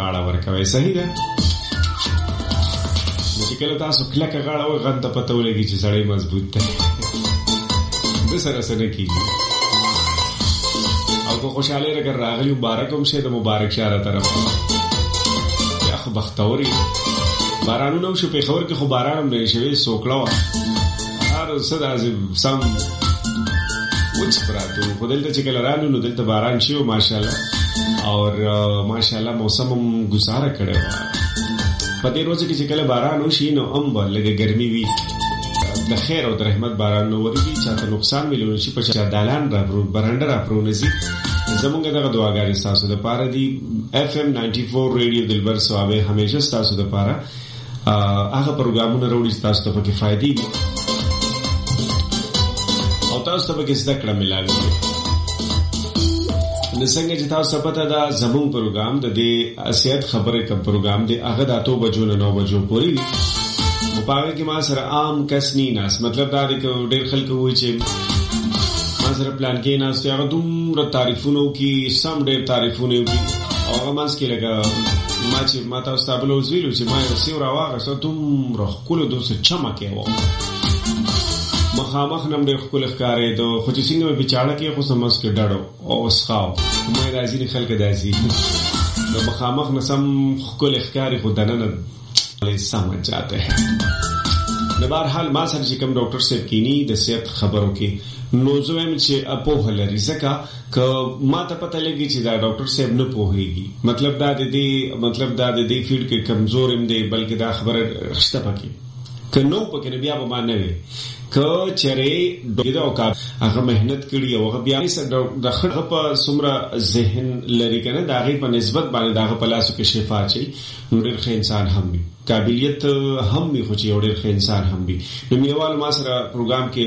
غاړه ورکوي. صحیح ده؟ چې کله تاسو کلکه غاړه وي غن ته پته ولګي چې سړی مضبوط دی د سره سره کېږي. او که خوشحالي اگر راغلی مبارک هم شه د مبارک شاره طرف یا خو بختوري بارانونه شو په خبر کې خو باران هم نه شوي سوکړه وه هر څه داسې سم وچ پراتو خو دلته چې کله رانو نو دلته باران شي او ماشاءالله اور ماشاءالله موسم هم گزاره کړی وه. په دې ورځ کې چې کله باران وشي نو هم به لږه ګرمي وي د خیر او د رحمت باران نو ورېږي چاته نقصان ملونه شي په چا دالان برنډه راپرونځي. زمونږ دغه دعاګانې ستاسو دپاره دي. FM 94 ریډیو دلبر ثوابې همیشه ستاسو دپاره هغه پروګرامونه راوړي چې تاسو ته پکې فایدې دي او تاسو ته پکې زده کړه ملاوي. نو څنګه چې تاسو پته دا زمونږ پروګرام د دې صحت خبرې کوم پروګرام دی هغه د 8 بجو نه 9 بجو پورې وي. په هغه کې ما سره عام کس نه ناس مطلب دا دی چې ډېر خلک وایي چې ما سره پلان کې ناس ته هغه دومره تعریفونه کوي سم ډېر تعریفونه کوي او هغه مانس کې لګا ما چې ما تاسو ته بل وزیلو چې ما یو سی راوغه سره دومره خپل دوسه چمکه و مخامخ نم ډېر خپل ښکارې دو خو چې څنګه په چاړه کې خو سمس کې ډاډو او اسخاو مې راځي خلک داسي نو مخامخ نسم خپل ښکارې خو دننه سمجھ جاتے ہیں. بہرحال ما سره چې کوم ډاکټر صاحب کینی د صحت خبرو کې نو زویم چې اپوه لري ځکه که ما ته پته لګي چې دا ډاکټر صاحب نه پوهیږي مطلب دا د دې فیلډ کې کمزور هم دی بلکې دا خبره رښتا پکې که نو پکې بیا به ما نه وي که چرې دا او کا هغه مهنت کړی او هغه بیا د خړه په سمره ذهن لري کنه دا غي په نسبت باندې دا په لاسو کې شفا چي نو ډېر ښه انسان هم وي قابلیت هم وي خو چې ډېر ښه انسان هم وي. نو میوال ما سره پروګرام کې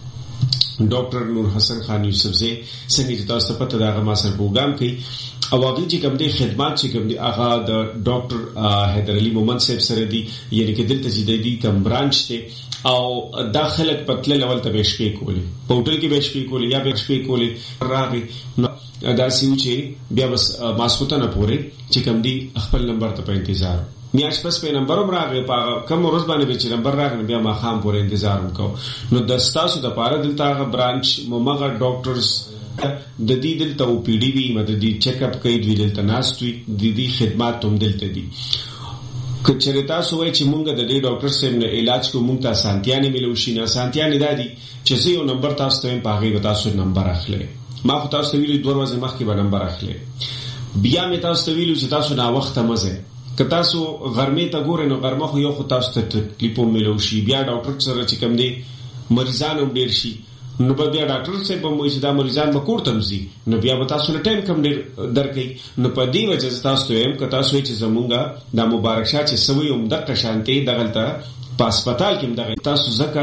ډاکټر نور حسن خان یوسف زی څنګه چې تاسو پته دا ما سره پروګرام کوي او هغه چې کوم دي خدمات چې کوم دي هغه د ډاکټر حیدر علي مومند صاحب سره دي یعنی کې دلته چې دی کوم برانچ ته او داخلك پتل لول ته بشپې کولې په هوټل کې بشپې کولې یا بشپې کولې راغی دا سیو چې بیا بس ماسوته نه پورې چې کوم دي خپل نمبر ته په انتظار میاش پس په نمبر راغی په کوم ورځ باندې چې نمبر راغی بیا ما خام پورې انتظار وکاو. نو د تاسو د پاره دلته برانچ مومغه ډاکټرز د دې دلته او پی ډی وی مدد دي چیک اپ کوي د دلته ناستوي د دې خدمات هم دلته دي. کچره تاسو وای چې مونږ د دې ډاکټر سیم نه علاج کو مونږ ته سانتیانه ملو شي نه سانتیانه دادي چې یو نمبر تاسو ته په هغه به تاسو نمبر اخلي ما خو تاسو ویلو دوه ورځې مخکې به نمبر اخلي بیا می تاسو ویلو چې تاسو نا وخت مزه که تاسو غرمه ته ګورئ نو غرمه خو یو خو تاسو ته تکلیف ملو شي بیا ډاکټر سره چې کوم دي مریضان هم ډیر شي نو بیا ډاکټر صاحب په موږ چې دا مریضان به کوړ تمزي نو بیا به تاسو له ټایم کم ډیر درکې نو په دې وجه تاسو ته هم که تاسو چې زمونږه د مبارک شاه چې سوي هم د قشانتي دغلته په هسپتال کې دغه تاسو زکه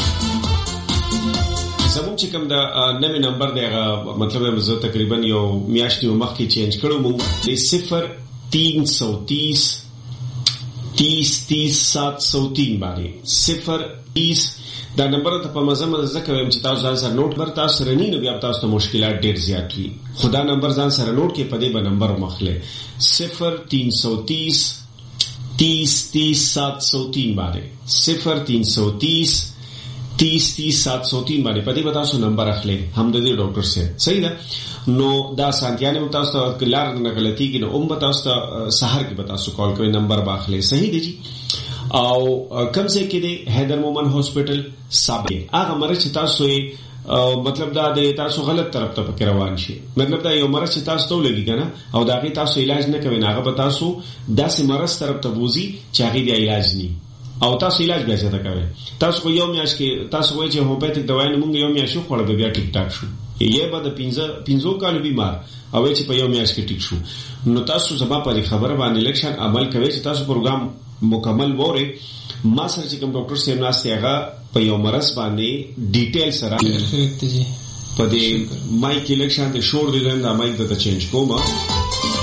زموږ چې کوم د نوې نمبر دیغه مطلب زه تقریبا یو میاشتې مخکې چینج کړو موږ د 0330 30 باندې 030 دا نمبر ته په مزه ځکه ویم چې تاسو ځان سره نوٹ بر تاسو سره نه بیا تاسو ته مشکلات ډېر زیات وي خدا نمبر ځان سره نوٹ کې په دې به نمبر مخله 0330 30 703 باندې 0330 30 703 باندې په دې به تاسو نمبر اخلي هم د دې ډاکټر سره صحیح ده. نو دا سانتیانه تاسو ته لار نه غلطي کې نو تاسو ته سحر کې به تاسو کال کوئ نمبر باخلي صحیح دی جی. او کم سے کده حیدر مومن ہاسپٹل صاحب هغه مرض چې تاسو مطلب دا د تاسو غلط طرف ته پکې روان شي مطلب دا یو مرض چې تاسو ته لګي کنه او دا غي تاسو علاج نه کوي هغه به تاسو داسې مرض طرف ته وځي چې هغه دی علاج نه او تاسو علاج بیا څه کوي تاسو یو میاش کې تاسو وایي چې هومیوپیتیک دوايي موږ یو میاش خو به بیا ټیک ټاک شو یې به د 15 کال بیمار او چې په یو میاش کې ټیک شو نو تاسو زما په خبره باندې الیکشن عمل کوي چې تاسو پروګرام مکمل وره ما سره چې کوم ډاکټر سیم ناشته هغه په یو مرز باندې ډیټیل سره په دې مایک الیکشن د شور دی دا مایک ته چینج کوم